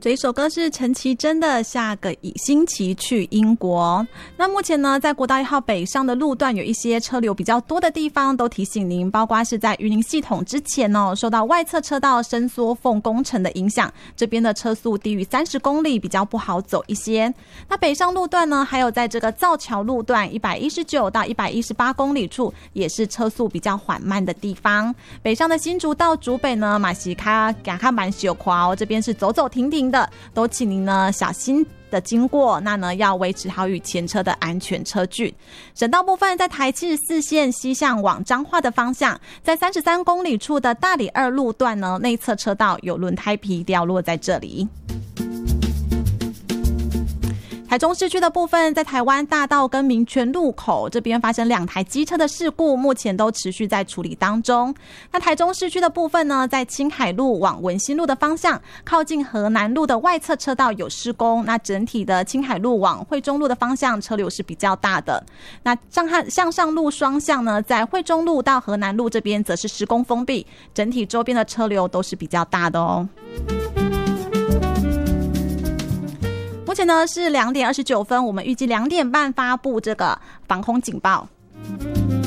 这一首歌是陈绮贞的《下个星期去英国》。那目前呢，在国道1号北上的路段有一些车流比较多的地方，都提醒您，包括是在云林系统之前哦，受到外侧车道伸缩缝工程的影响，这边的车速低于30公里，比较不好走一些。那北上路段呢，还有在这个造桥路段119到118公里处，也是车速比较缓慢的地方。北上的新竹到竹北呢，马西卡蛮小夸哦，这边是走走停停的，都请您呢小心的经过，那呢要维持好与前车的安全车距。省道部分，在台74线西向往彰化的方向，在33公里处的大里2路段呢，内侧车道有轮胎皮掉落在这里。台中市区的部分，在台湾大道跟民权路口这边发生2台机车的事故，目前都持续在处理当中。那台中市区的部分呢，在青海路往文心路的方向，靠近河南路的外侧车道有施工，那整体的青海路往惠中路的方向车流是比较大的。那向上路双向呢，在惠中路到河南路这边则是施工封闭，整体周边的车流都是比较大的哦。目前呢是2点29分，我们预计2点半发布这个防空警报。